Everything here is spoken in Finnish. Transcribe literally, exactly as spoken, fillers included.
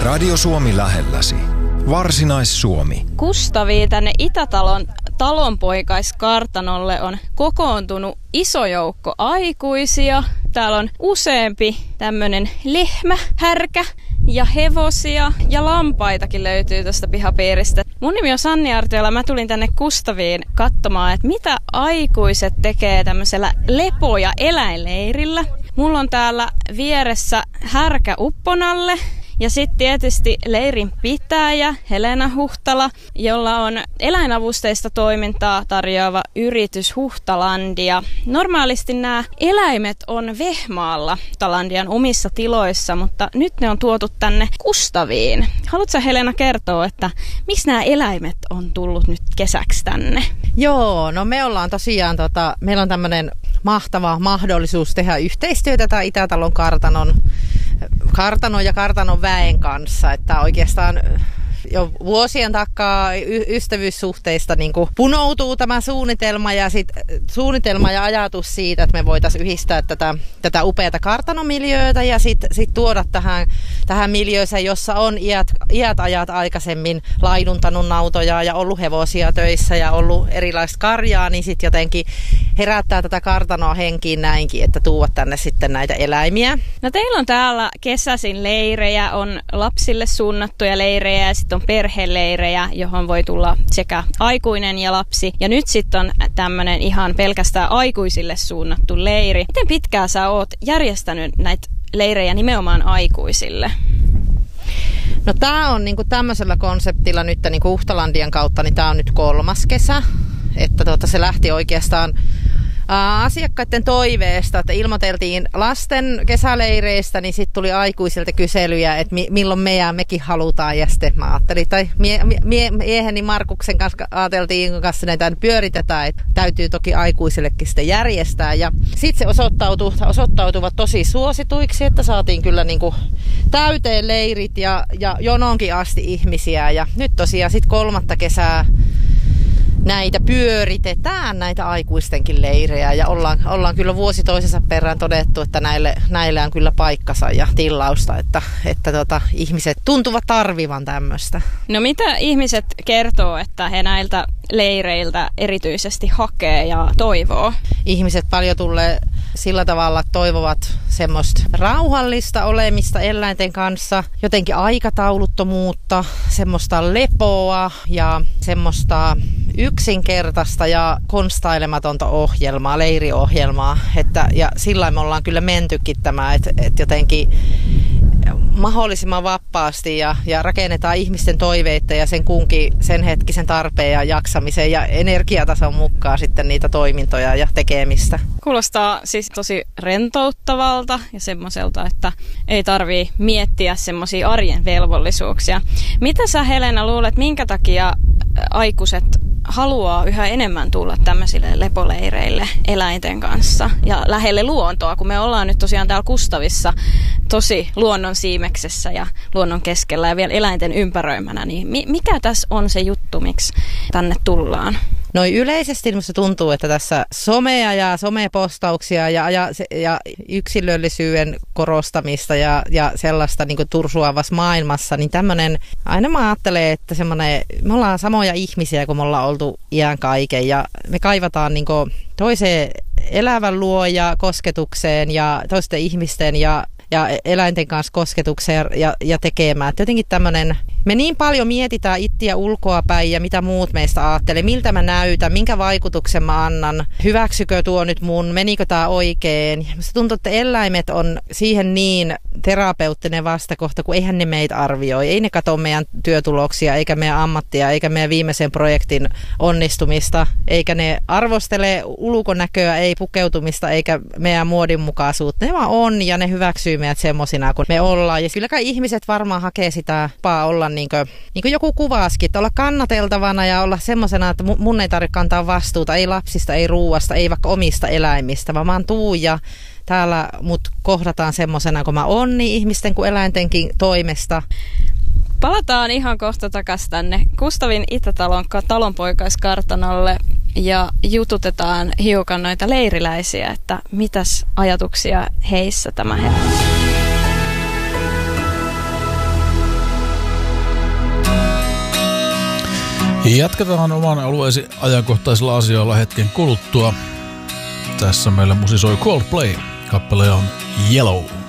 Radio Suomi lähelläsi. Varsinais-Suomi. Kustaviin tänne Itätalon talonpoikaiskartanolle on kokoontunut iso joukko aikuisia. Täällä on useampi tämmönen lehmä, härkä ja hevosia ja lampaitakin löytyy tästä pihapiiristä. Mun nimi on Sanni Artiola. Mä tulin tänne Kustaviin katsomaan, että mitä aikuiset tekee tämmöisellä lepo- ja eläinleirillä. Mulla on täällä vieressä härkä Upponalle. Ja sitten tietysti leirin pitäjä Helena Huhtala, jolla on eläinavusteista toimintaa tarjoava yritys Huhtalandia. Normaalisti nämä eläimet on Vehmaalla Huhtalandian omissa tiloissa, mutta nyt ne on tuotu tänne Kustaviin. Haluatko Helena kertoa, että miksi nämä eläimet on tullut nyt kesäksi tänne? Joo, no me ollaan tosiaan, tota, meillä on tämmöinen mahtava mahdollisuus tehdä yhteistyötä tämän Itätalon kartanon kartanon ja kartanon väen kanssa, että oikeastaan jo vuosien takaa y- ystävyyssuhteista niin kuin punoutuu tämä suunnitelma ja, sit, suunnitelma ja ajatus siitä, että me voitaisiin yhdistää tätä, tätä upeata kartanomiljöötä ja sitten sit tuoda tähän, tähän miljööseen, jossa on iät, iät ajat aikaisemmin laiduntanut nautoja ja ollut hevosia töissä ja ollut erilaista karjaa, niin sitten jotenkin herättää tätä kartanoa henkiin näinkin, että tuovat tänne sitten näitä eläimiä. No teillä on täällä kesäisin leirejä, on lapsille suunnattuja leirejä ja sitten on perheleirejä, johon voi tulla sekä aikuinen ja lapsi. Ja nyt sitten on tämmöinen ihan pelkästään aikuisille suunnattu leiri. Miten pitkään sä oot järjestänyt näitä leirejä nimenomaan aikuisille? No tää on niinku tämmöisellä konseptilla nyt niinku Huhtalandian kautta, niin tää on nyt kolmas kesä. Että tota, se lähti oikeastaan ää, asiakkaiden toiveesta, että ilmoiteltiin lasten kesäleireistä, niin sitten tuli aikuisilta kyselyjä, että mi- milloin me ja mekin halutaan. Ja sitten mä ajattelin, tai mie- mie- mieheni Markuksen kanssa ajateltiin, kanssa näitä pyöritetään, että täytyy toki aikuisillekin sitten järjestää. Ja sitten se osoittautui, osoittautuvat tosi suosituiksi, että saatiin kyllä niinku täyteen leirit ja, ja jononkin asti ihmisiä. Ja nyt tosiaan sitten kolmatta kesää näitä pyöritetään, näitä aikuistenkin leirejä, ja ollaan, ollaan kyllä vuosi toisensa perään todettu, että näille, näille on kyllä paikkansa ja tilausta, että, että tota, ihmiset tuntuvat tarvivan tämmöistä. No mitä ihmiset kertoo, että he näiltä leireiltä erityisesti hakee ja toivoo? Ihmiset paljon tulee sillä tavalla, että toivovat semmoista rauhallista olemista eläinten kanssa, jotenkin aikatauluttomuutta, semmoista lepoa ja semmoista yksinkertaista ja konstailematonta ohjelmaa, leiriohjelmaa. Että, ja sillä me ollaan kyllä mentykin tämä, että, että jotenkin mahdollisimman vapaasti ja, ja rakennetaan ihmisten toiveita ja sen kunkin sen hetkisen tarpeen ja jaksamisen ja energiatason mukaan sitten niitä toimintoja ja tekemistä. Kuulostaa siis tosi rentouttavalta ja semmoiselta, että ei tarvii miettiä semmoisia arjen velvollisuuksia. Mitä sä, Helena, luulet, minkä takia aikuiset haluaa yhä enemmän tulla tämmöisille lepoleireille eläinten kanssa ja lähelle luontoa, kun me ollaan nyt tosiaan täällä Kustavissa tosi luonnon siimeksessä ja luonnon keskellä ja vielä eläinten ympäröimänä, niin mikä tässä on se juttu, miksi tänne tullaan? No yleisesti minusta tuntuu, että tässä somea ja somepostauksia ja, ja, ja yksilöllisyyden korostamista ja, ja sellaista niin kuin tursuavassa maailmassa, niin tämmöinen, aina mä ajattelen, että semmoinen, me ollaan samoja ihmisiä, kun me ollaan oltu iän kaiken ja me kaivataan niin kuin toiseen elävän luo ja kosketukseen ja toisten ihmisten ja ja eläinten kanssa kosketukseen ja, ja tekemään. Et jotenkin tämmöinen, me niin paljon mietitään ittiä ulkoapäin ja mitä muut meistä ajattelee, miltä mä näytän, minkä vaikutuksen mä annan, hyväksykö tuo nyt mun, menikö tää oikein. Musta tuntuu, että eläimet on siihen niin terapeuttinen vastakohta, kun eihän ne meitä arvioi. Ei ne katso meidän työtuloksia, eikä meidän ammattia, eikä meidän viimeisen projektin onnistumista, eikä ne arvostele ulkonäköä, ei pukeutumista, eikä meidän muodinmukaisuutta. Ne vaan on ja ne hyväksyy meidät semmosina kuin me ollaan. Ja kyllä kai ihmiset varmaan hakee sitä paa olla niin kuin, niin kuin joku kuvaskin, että olla kannateltavana ja olla semmosena, että mun ei tarvitse kantaa vastuuta, ei lapsista, ei ruuasta, ei vaikka omista eläimistä, vaan mä oon tuu ja täällä mut kohdataan semmosena kuin mä oon niin ihmisten kuin eläintenkin toimesta. Palataan ihan kohta takaisin tänne Kustavin Itätalon talonpoikaiskartanolle ja jututetaan hiukan noita leiriläisiä, että mitäs ajatuksia heissä tämä herättää. Jatketaan oman alueesi ajankohtaisilla asioilla hetken kuluttua. Tässä meillä musisoi Coldplay. Kappale on Yellow.